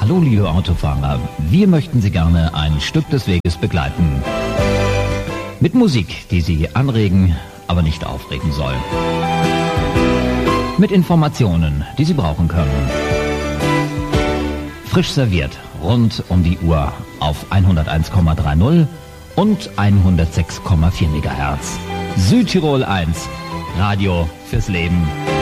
Hallo liebe Autofahrer, wir möchten Sie gerne ein Stück des Weges begleiten. Mit Musik, die Sie anregen, aber nicht aufregen soll. Mit Informationen, die Sie brauchen können. Frisch serviert, rund um die Uhr auf 101,30 und 106,4 MHz. Südtirol 1, Radio fürs Leben.